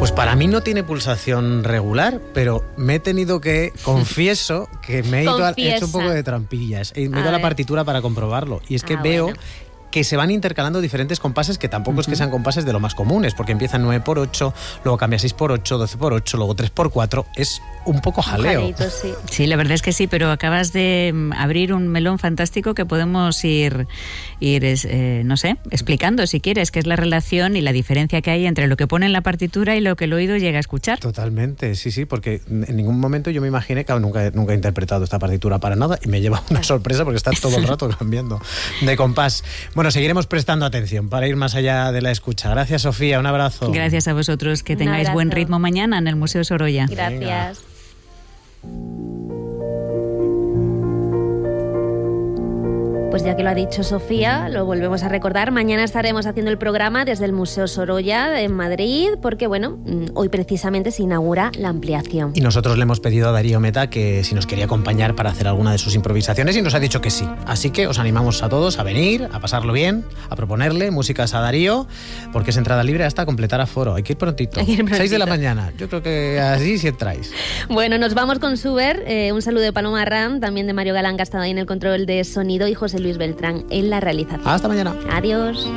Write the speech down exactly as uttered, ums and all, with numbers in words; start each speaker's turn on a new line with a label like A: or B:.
A: Pues para mí no tiene pulsación regular, pero me he tenido que, confieso, que me he, ido a, he hecho un poco de trampillas. Me he ido a, a la partitura para comprobarlo. Y es que ah, veo... Bueno. que se van intercalando diferentes compases que tampoco uh-huh. es que sean compases de lo más comunes, porque empiezan nueve por ocho, luego cambia seis por ocho, doce por ocho, luego tres por cuatro, es un poco jaleo.
B: Un jalito, sí.
C: sí, la verdad es que sí, pero acabas de abrir un melón fantástico que podemos ir, ir eh, no sé, explicando si quieres, que es la relación y la diferencia que hay entre lo que pone en la partitura y lo que el oído llega a escuchar.
A: Totalmente, sí, sí, porque en ningún momento yo me imaginé, que nunca, nunca he interpretado esta partitura para nada y me lleva una sorpresa porque está todo el rato cambiando de compás. Bueno, seguiremos prestando atención para ir más allá de la escucha. Gracias, Sofía, un abrazo.
C: Gracias a vosotros, que tengáis buen ritmo mañana en el Museo Sorolla.
B: Gracias. Venga. Pues ya que lo ha dicho Sofía, lo volvemos a recordar. Mañana estaremos haciendo el programa desde el Museo Sorolla en Madrid, porque bueno, hoy precisamente se inaugura la ampliación.
A: Y nosotros le hemos pedido a Darío Meta que si nos quería acompañar para hacer alguna de sus improvisaciones y nos ha dicho que sí. Así que os animamos a todos a venir, a pasarlo bien, a proponerle músicas a Darío, porque es entrada libre hasta completar aforo. Hay que ir prontito.
B: Hay que ir prontito.
A: seis de la mañana. Yo creo que así sí entráis.
B: Bueno, nos vamos con Suber. Eh, un saludo de Paloma Arran, también de Mario Galán, que ha estado ahí en el control de sonido, y José Luis Beltrán en la realización.
A: Hasta mañana.
B: Adiós.